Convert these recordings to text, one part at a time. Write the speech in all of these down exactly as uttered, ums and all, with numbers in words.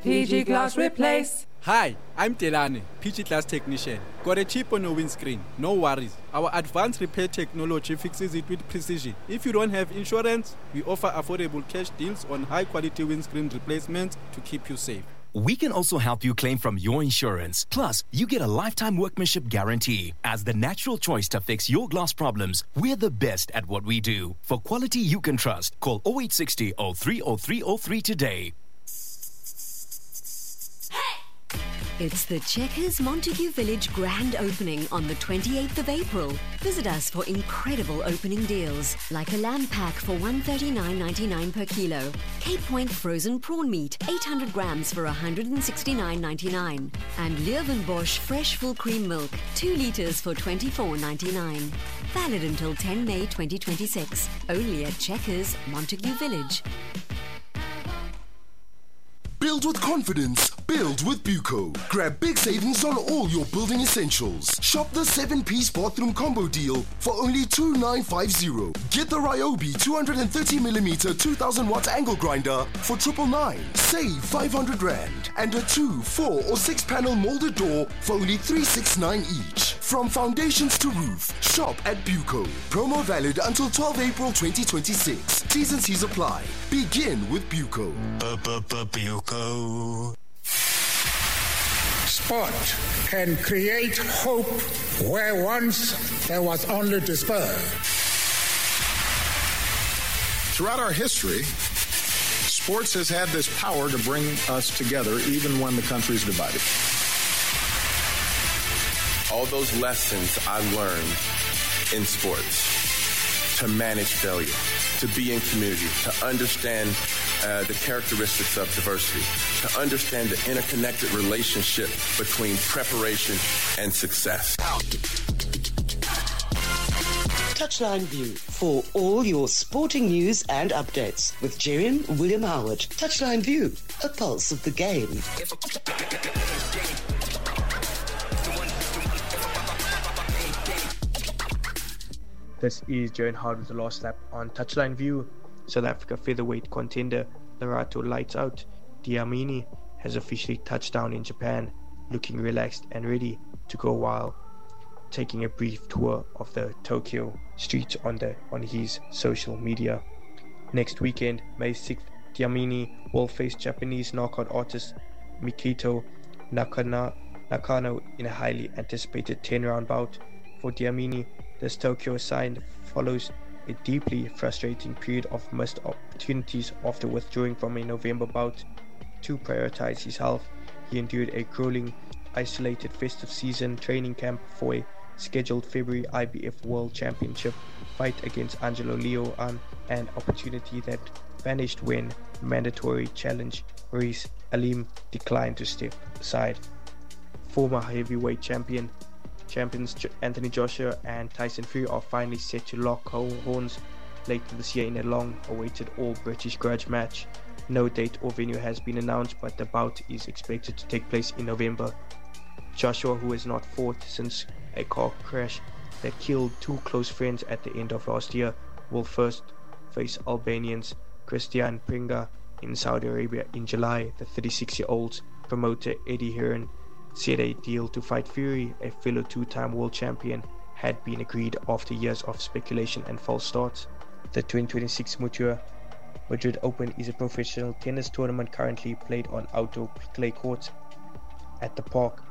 P G Glass Replace. Hi, I'm Delane, P G Glass Technician. Got a chip on your windscreen? No worries. Our advanced repair technology fixes it with precision. If you don't have insurance, we offer affordable cash deals on high-quality windscreen replacements to keep you safe. We can also help you claim from your insurance. Plus, you get a lifetime workmanship guarantee. As the natural choice to fix your glass problems, we're the best at what we do. For quality you can trust, call oh eight six oh, oh three oh three oh three today. It's the Checkers Montague Village grand opening on the twenty-eighth of April. Visit us for incredible opening deals, like a lamb pack for one hundred thirty-nine ninety-nine per kilo, Cape Point frozen prawn meat, eight hundred grams for one hundred sixty-nine ninety-nine, and Leeuwenbosch fresh full cream milk, two litres for twenty-four ninety-nine. Valid until the tenth of May twenty twenty-six. Only at Checkers Montague Village. Build with confidence. Build with Buco. Grab big savings on all your building essentials. Shop the seven-piece bathroom combo deal for only two thousand nine hundred fifty. Get the Ryobi two hundred thirty millimeter two thousand watt angle grinder for triple nine. Save five hundred rand. And a two, four or six panel molded door for only three sixty-nine each. From foundations to roof, shop at Buco. Promo valid until the twelfth of April twenty twenty-six. T's and C's apply. Begin with Buco. Buco. Sport can create hope where once there was only despair. Throughout our history, sports has had this power to bring us together even when the country's divided. All those lessons I learned in sports, to manage failure, to be in community, to understand uh, the characteristics of diversity, to understand the interconnected relationship between preparation and success. Touchline View for all your sporting news and updates with Jerry William Howard. Touchline View, a pulse of the game. This is Joan Howard with the last lap on Touchline View. South Africa featherweight contender Lerato Lights Out Dlamini has officially touched down in Japan, looking relaxed and ready to go while taking a brief tour of the Tokyo streets on the on his social media. Next weekend, May sixth, Dlamini will face Japanese knockout artist Mikito Nakana, Nakano in a highly anticipated ten-round bout. For Dlamini, this Tokyo sign follows a deeply frustrating period of missed opportunities after withdrawing from a November bout. To prioritize his health, he endured a grueling, isolated festive season training camp for a scheduled February I B F World Championship fight against Angelo Leon, an opportunity that vanished when mandatory challenge Maurice Alim declined to step aside. Former heavyweight champion Champions Anthony Joshua and Tyson Fury are finally set to lock horns later this year in a long-awaited all-British grudge match. No date or venue has been announced, but the bout is expected to take place in November. Joshua, who has not fought since a car crash that killed two close friends at the end of last year, will first face Albanians Christian Pringa in Saudi Arabia in July. The thirty-six-year-old promoter Eddie Hearn said a deal to fight Fury, a fellow two-time world champion, had been agreed after years of speculation and false starts. The twenty twenty-six Mutua Madrid Open is a professional tennis tournament currently played on outdoor clay courts at the Park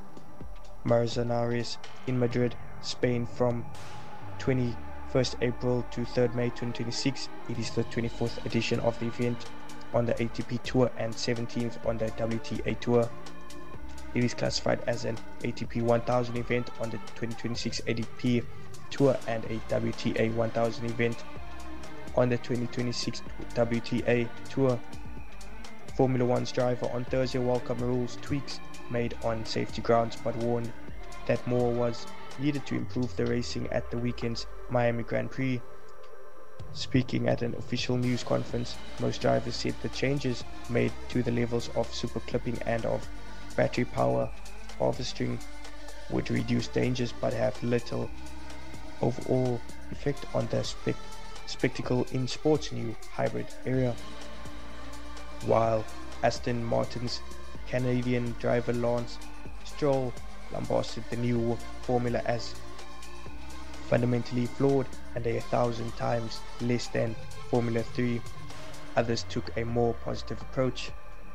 Manzanares in Madrid, Spain from twenty-first of April to third of May twenty twenty-six. It is the twenty-fourth edition of the event on the A T P Tour and seventeenth on the W T A Tour. It is classified as an A T P one thousand event on the twenty twenty-six A T P Tour and a W T A one thousand event on the twenty twenty-six W T A Tour. Formula One's driver on Thursday welcomed rules tweaks made on safety grounds, but warned that more was needed to improve the racing at the weekend's Miami Grand Prix. Speaking at an official news conference, most drivers said the changes made to the levels of super clipping and of battery power harvesting would reduce dangers but have little overall effect on the spec- spectacle in sports new hybrid area. While Aston Martin's Canadian driver Lance Stroll lambasted the new formula as fundamentally flawed and a thousand times less than Formula three. Others took a more positive approach.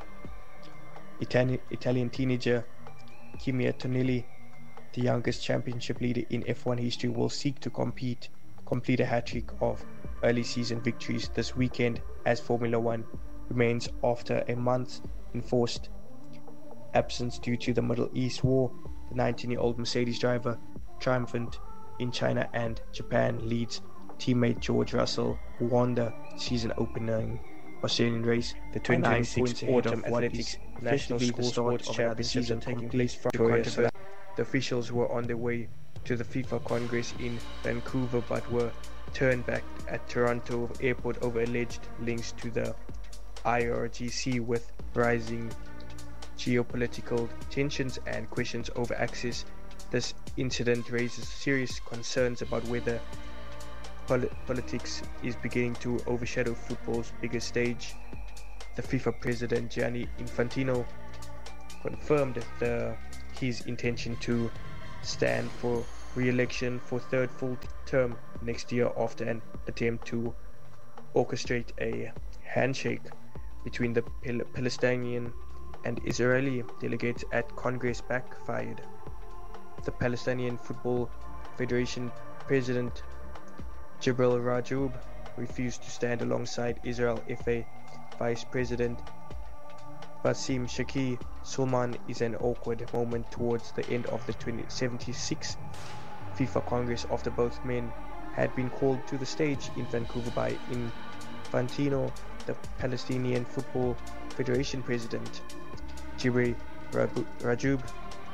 Itali- Italian teenager Kimi Antonelli, the youngest championship leader in F one history, will seek to compete, complete a hat-trick of early season victories this weekend as Formula One remains after a month enforced absence due to the Middle East war. The nineteen-year-old Mercedes driver, triumphant in China and Japan, leads teammate George Russell, who won the season-opening Australian race. The twenty twenty-six Autumn Athletics National School Sports Championship season taking place from Victoria. The officials were on their way to the FIFA Congress in Vancouver but were turned back at Toronto Airport over alleged links to the I R G C, with rising geopolitical tensions and questions over access. This incident raises serious concerns about whether pol- politics is beginning to overshadow football's biggest stage. The FIFA president Gianni Infantino confirmed the, his intention to stand for re-election for third full term next year after an attempt to orchestrate a handshake between the Pal- Palestinian and Israeli delegates at Congress backfired. The Palestinian Football Federation President Jibril Rajoub refused to stand alongside Israel F A Vice President Bassem Shaki. Sulman is an awkward moment towards the end of the seventy-sixth FIFA Congress after both men had been called to the stage in Vancouver by Infantino, the Palestinian Football Federation President Jibril Rajoub.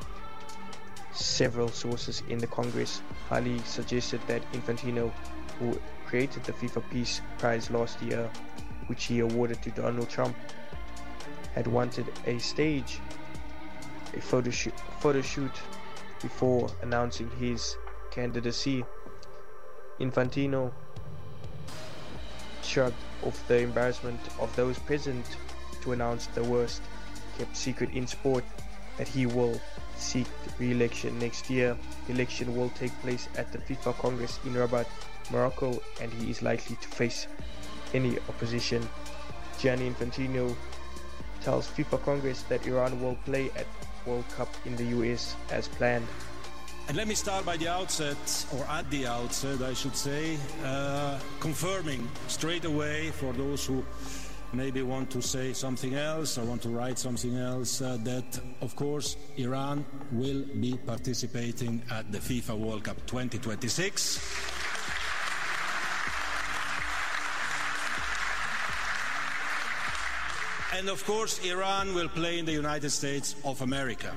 Several sources in the Congress highly suggested that Infantino, who created the FIFA Peace Prize last year, which he awarded to Donald Trump, had wanted a stage, a photo shoot, photo shoot before announcing his candidacy. Infantino shrugged off the embarrassment of those present to announce the worst kept secret in sport, that he will seek re-election next year. The election will take place at the FIFA Congress in Rabat, Morocco, and he is likely to face any opposition. Gianni Infantino tells FIFA Congress that Iran will play at World Cup in the U S as planned. And let me start by the outset, or at the outset I should say, uh, confirming straight away for those who maybe want to say something else or want to write something else, uh, that of course Iran will be participating at the FIFA World Cup twenty twenty-six. And of course Iran will play in the United States of America.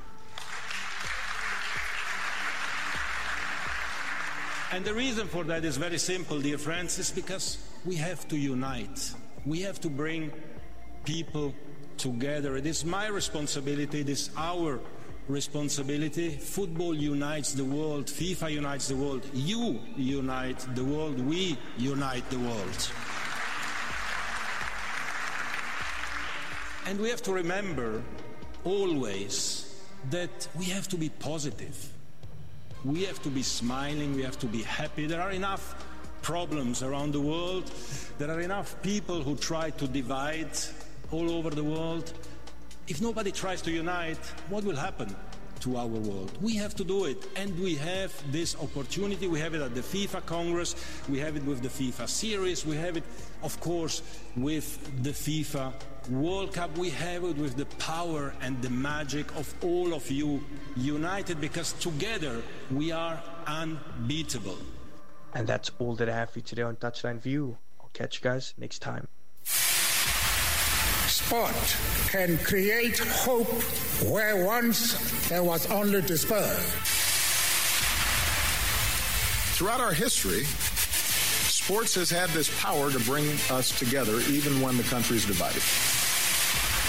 And the reason for that is very simple, dear friends, is because we have to unite. We have to bring people together. It is my responsibility, it is our responsibility. Football unites the world, FIFA unites the world, you unite the world, we unite the world. And we have to remember always that we have to be positive. We have to be smiling, we have to be happy. There are enough problems around the world. There are enough people who try to divide all over the world. If nobody tries to unite, what will happen to our world? We have to do it, and we have this opportunity. We have it at the FIFA Congress, we have it with the FIFA series, we have it, of course, with the FIFA World Cup. We have it with the power and the magic of all of you united, because together we are unbeatable. And that's all that I have for you today on Touchline View. I'll catch you guys next time. Sport can create hope where once there was only despair. Throughout our history, sports has had this power to bring us together even when the country's divided.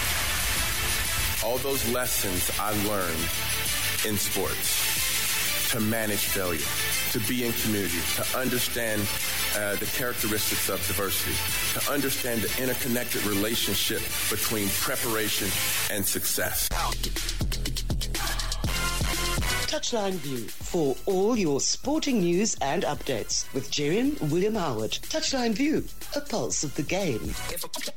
All those lessons I learned in sports to manage failure, to be in community, to understand uh, the characteristics of diversity, to understand the interconnected relationship between preparation and success. Touchline View for all your sporting news and updates with Jerry William Howard. Touchline View, a pulse of the game.